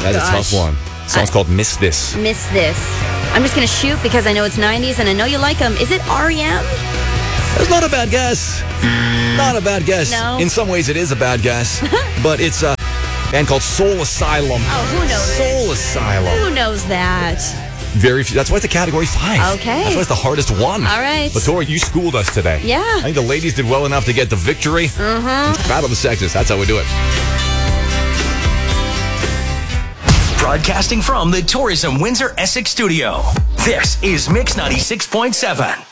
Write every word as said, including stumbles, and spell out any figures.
That's gosh. a tough one. The song's I- called Miss This. Miss This. I'm just going to shoot because I know it's nineties and I know you like them. Is it R E M? That's not a bad guess. Not a bad guess. No. In some ways, it is a bad guess. But it's a band called Soul Asylum. Oh, who knows Soul it? Asylum. Who knows that? Very few. That's why it's a category five. Okay. That's why it's the hardest one. All right. But Tori, you schooled us today. Yeah. I think the ladies did well enough to get the victory. Mm-hmm. Battle of the sexes. That's how we do it. Broadcasting from the Tourism Windsor Essex studio, this is Mix ninety-six point seven.